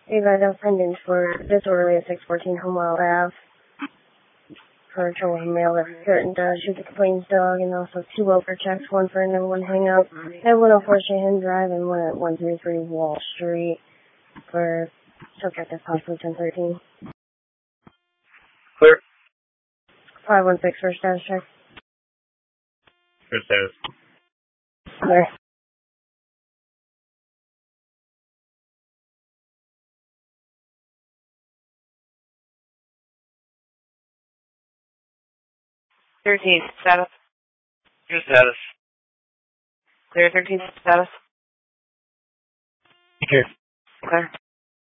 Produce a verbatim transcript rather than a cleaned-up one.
Hey guys, I'm pending for disorderly at six fourteen Homewild Ave for a trouble male that threatened to shoot the complainant's dog, and also two welfare checks, one for a number one hangout at one oh four Shahan Drive and one at one thirty-three Wall Street for subject of possibly ten thirteen. Clear. five one six for status check. For status. Clear. thirteen, status. Your status. Clear thirteen, status. Clear. Clear.